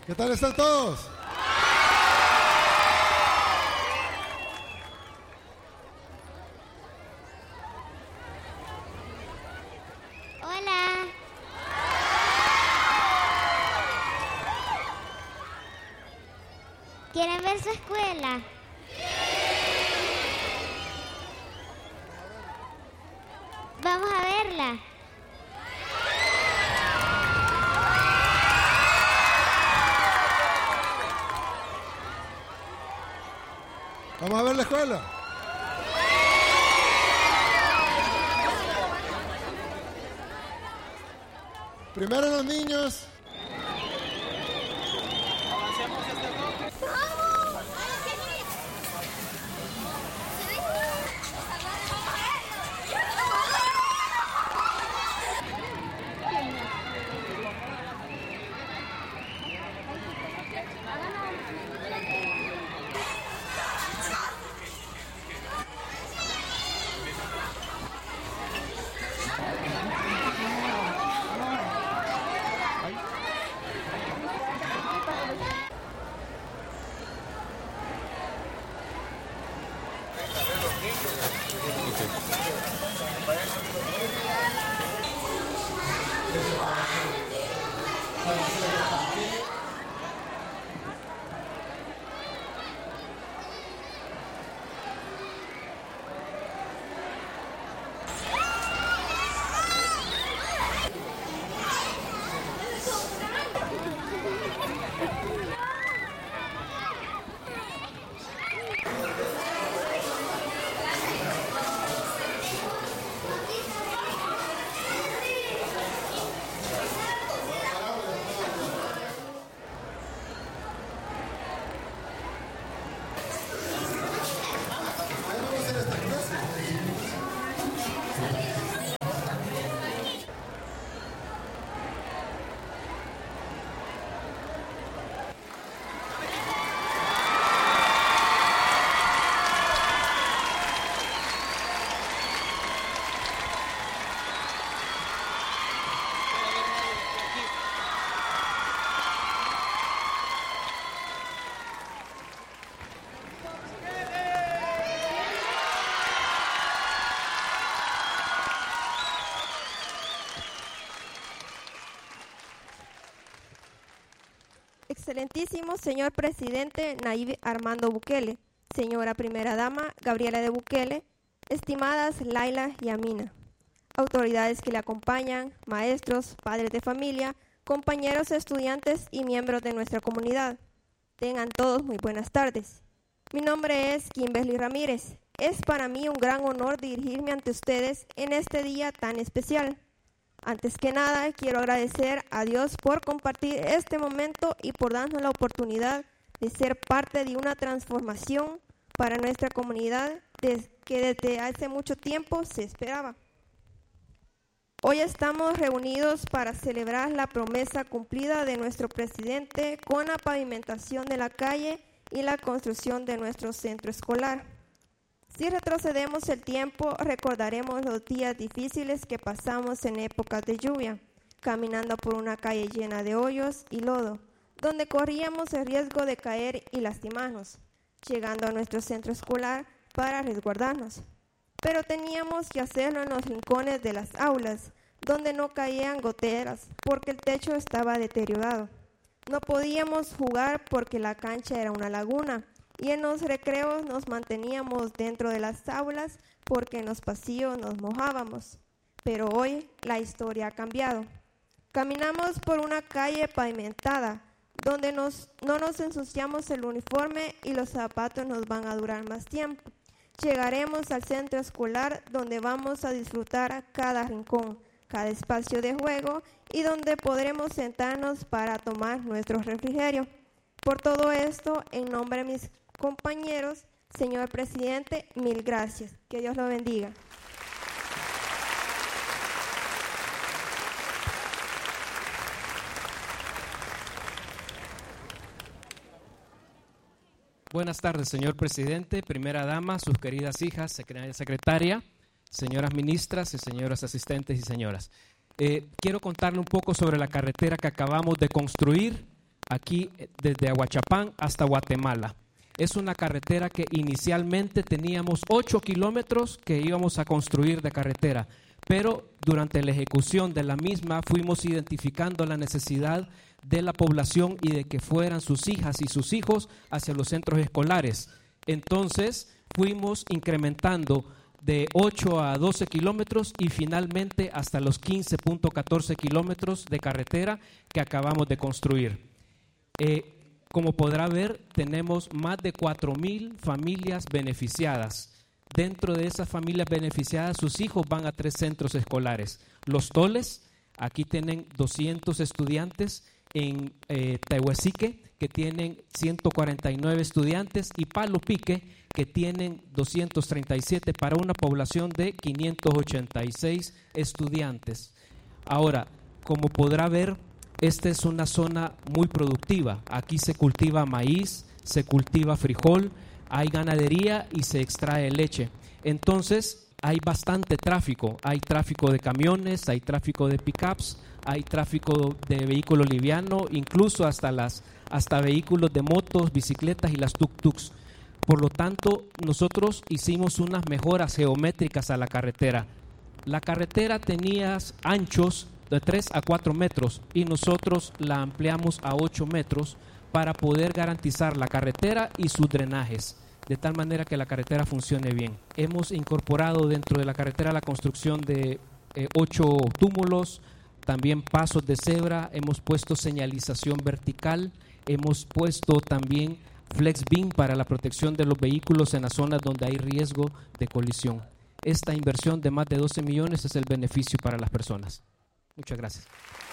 ¿Qué tal están todos? Hola. ¿Quieren ver su escuela? Vamos a verla. Vamos a ver la escuela. Primero los niños. Excelentísimo señor presidente Nayib Armando Bukele, señora primera dama Gabriela de Bukele, estimadas Laila y Amina, autoridades que le acompañan, maestros, padres de familia, compañeros estudiantes y miembros de nuestra comunidad. Tengan todos muy buenas tardes. Mi nombre es Kimberly Ramírez. Es para mí un gran honor dirigirme ante ustedes en este día tan especial. Antes que nada, quiero agradecer a Dios por compartir este momento y por darnos la oportunidad de ser parte de una transformación para nuestra comunidad que desde hace mucho tiempo se esperaba. Hoy estamos reunidos para celebrar la promesa cumplida de nuestro presidente con la pavimentación de la calle y la construcción de nuestro centro escolar. Si retrocedemos el tiempo, recordaremos los días difíciles que pasamos en épocas de lluvia, caminando por una calle llena de hoyos y lodo, donde corríamos el riesgo de caer y lastimarnos, llegando a nuestro centro escolar para resguardarnos. Pero teníamos que hacerlo en los rincones de las aulas, donde no caían goteras, porque el techo estaba deteriorado. No podíamos jugar porque la cancha era una laguna, y en los recreos nos manteníamos dentro de las aulas porque en los pasillos nos mojábamos. Pero hoy la historia ha cambiado. Caminamos por una calle pavimentada, donde no nos ensuciamos el uniforme y los zapatos nos van a durar más tiempo. Llegaremos al centro escolar donde vamos a disfrutar cada rincón, cada espacio de juego y donde podremos sentarnos para tomar nuestro refrigerio. Por todo esto, en nombre de mis compañeros, señor presidente, mil gracias. Que Dios lo bendiga. Buenas tardes, señor presidente, primera dama, sus queridas hijas, secretaria, señoras ministras y señoras asistentes y señoras. Quiero contarle un poco sobre la carretera que acabamos de construir aquí desde Ahuachapán hasta Guatemala. Es una carretera que inicialmente teníamos 8 kilómetros que íbamos a construir de carretera, pero durante la ejecución de la misma fuimos identificando la necesidad de la población y de que fueran sus hijas y sus hijos hacia los centros escolares. Entonces fuimos incrementando de 8 a 12 kilómetros y finalmente hasta los 15.14 kilómetros de carretera que acabamos de construir. Como podrá ver, tenemos más de 4,000 familias beneficiadas. Dentro de esas familias beneficiadas, sus hijos van a 3 centros escolares. Los Toles, aquí tienen 200 estudiantes, en Tehuesique, que tienen 149 estudiantes, y Palo Pique, que tienen 237 para una población de 586 estudiantes. Ahora, como podrá ver, esta es una zona muy productiva. Aquí se cultiva maíz, se cultiva frijol, hay ganadería y se extrae leche. Entonces, hay bastante tráfico. Hay tráfico de camiones, hay tráfico de pickups, hay tráfico de vehículos livianos, incluso hasta vehículos de motos, bicicletas y las tuk-tuks. Por lo tanto, nosotros hicimos unas mejoras geométricas a la carretera. La carretera tenía anchos de 3 a 4 metros y nosotros la ampliamos a 8 metros para poder garantizar la carretera y sus drenajes, de tal manera que la carretera funcione bien. Hemos incorporado dentro de la carretera la construcción de 8 túmulos, también pasos de cebra, hemos puesto señalización vertical, hemos puesto también flex beam para la protección de los vehículos en las zonas donde hay riesgo de colisión. Esta inversión de más de 12 millones es el beneficio para las personas. Muchas gracias.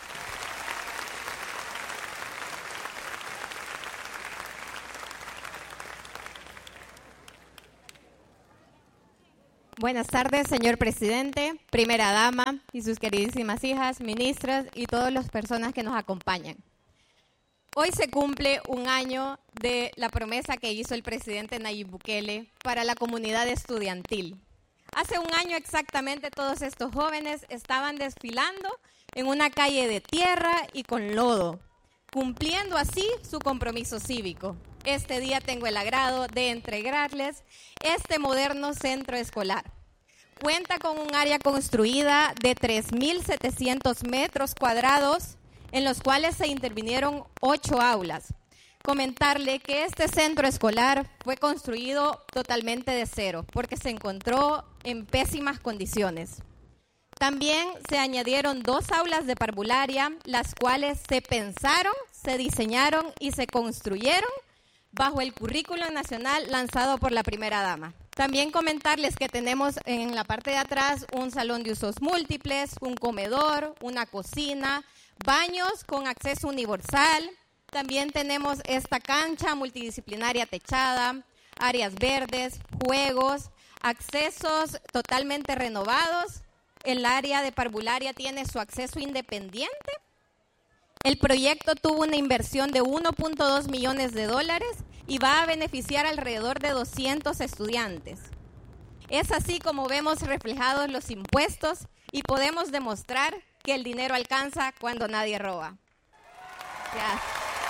Buenas tardes, señor presidente, primera dama y sus queridísimas hijas, ministras y todas las personas que nos acompañan. Hoy se cumple un año de la promesa que hizo el presidente Nayib Bukele para la comunidad estudiantil. Hace un año exactamente todos estos jóvenes estaban desfilando en una calle de tierra y con lodo, cumpliendo así su compromiso cívico. Este día tengo el agrado de entregarles este moderno centro escolar. Cuenta con un área construida de 3.700 metros cuadrados, en los cuales se intervinieron 8 aulas. Comentarle que este centro escolar fue construido totalmente de cero, porque se encontró en pésimas condiciones. También se añadieron 2 aulas de parvularia, las cuales se pensaron, se diseñaron y se construyeron bajo el currículo nacional lanzado por la primera dama. También comentarles que tenemos en la parte de atrás un salón de usos múltiples, un comedor, una cocina, baños con acceso universal. También tenemos esta cancha multidisciplinaria techada, áreas verdes, juegos, accesos totalmente renovados. El área de parvularia tiene su acceso independiente. El proyecto tuvo una inversión de $1.2 millones y va a beneficiar alrededor de 200 estudiantes. Es así como vemos reflejados los impuestos y podemos demostrar que el dinero alcanza cuando nadie roba. Gracias.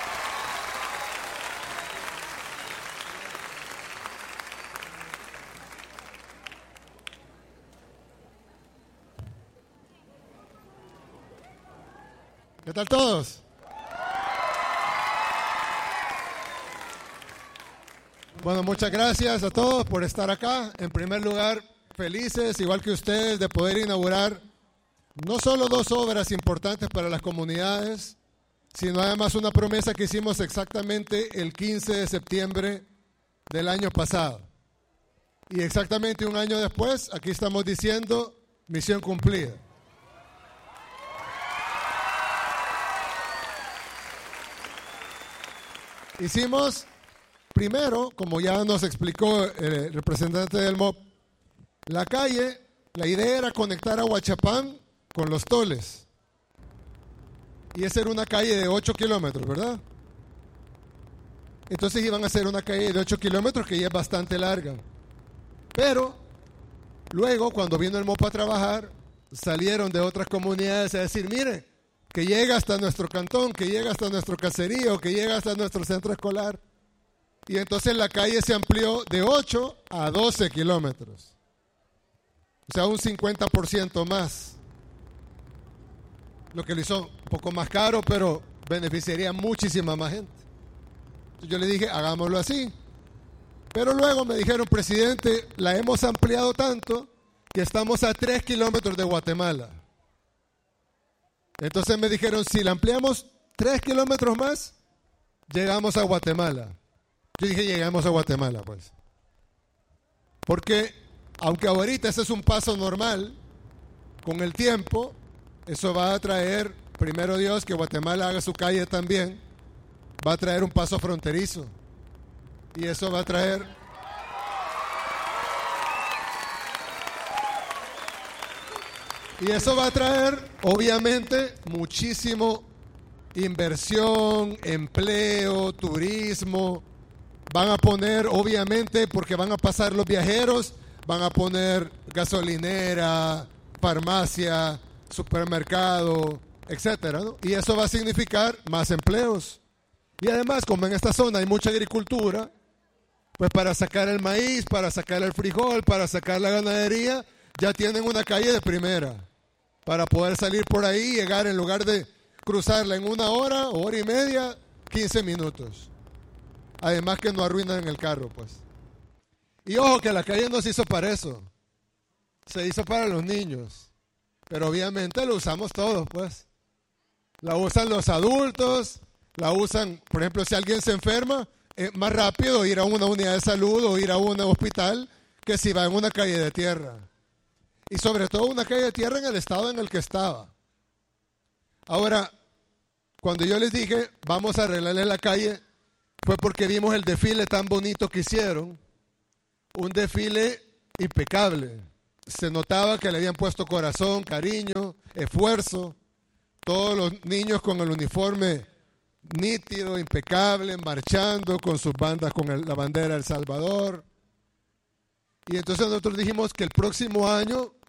¿Qué tal todos? Bueno, muchas gracias a todos por estar acá. En primer lugar, felices, igual que ustedes, de poder inaugurar no solo 2 obras importantes para las comunidades, sino además una promesa que hicimos exactamente el 15 de septiembre del año pasado. Y exactamente un año después, aquí estamos diciendo misión cumplida. Hicimos, primero, como ya nos explicó el representante del MOP, la calle, la idea era conectar a Ahuachapán con Los Toles. Y esa era una calle de 8 kilómetros, ¿verdad? Entonces iban a hacer una calle de 8 kilómetros que ya es bastante larga. Pero luego, cuando vino el MOP a trabajar, salieron de otras comunidades a decir, mire, que llega hasta nuestro cantón, que llega hasta nuestro caserío, que llega hasta nuestro centro escolar. Y entonces la calle se amplió de 8 a 12 kilómetros. O sea, un 50% más. Lo que lo hizo un poco más caro, pero beneficiaría muchísima más gente. Entonces yo le dije, hagámoslo así. Pero luego me dijeron, presidente, la hemos ampliado tanto que estamos a 3 kilómetros de Guatemala. Entonces me dijeron, si la ampliamos 3 kilómetros más, llegamos a Guatemala. Yo dije, llegamos a Guatemala, pues. Porque, aunque ahorita ese es un paso normal, con el tiempo, eso va a traer, primero Dios, que Guatemala haga su calle también, va a traer un paso fronterizo. Y eso va a traer... Y eso va a traer, obviamente, muchísimo inversión, empleo, turismo. Van a poner, obviamente, porque van a pasar los viajeros, van a poner gasolinera, farmacia, supermercado, etcétera, ¿no? Y eso va a significar más empleos. Y además, como en esta zona hay mucha agricultura, pues para sacar el maíz, para sacar el frijol, para sacar la ganadería, ya tienen una calle de primera. Para poder salir por ahí y llegar, en lugar de cruzarla en 1 hora, hora y media, 15 minutos. Además que no arruinan el carro, pues. Y ojo que la calle no se hizo para eso. Se hizo para los niños. Pero obviamente lo usamos todos, pues. La usan los adultos, la usan, por ejemplo, si alguien se enferma, es más rápido ir a una unidad de salud o ir a un hospital que si va en una calle de tierra. Y sobre todo una calle de tierra en el estado en el que estaba. Ahora, cuando yo les dije, vamos a arreglarle la calle, fue porque vimos el desfile tan bonito que hicieron. Un desfile impecable. Se notaba que le habían puesto corazón, cariño, esfuerzo. Todos los niños con el uniforme nítido, impecable, marchando con sus bandas, con la bandera de El Salvador. Y entonces nosotros dijimos que el próximo año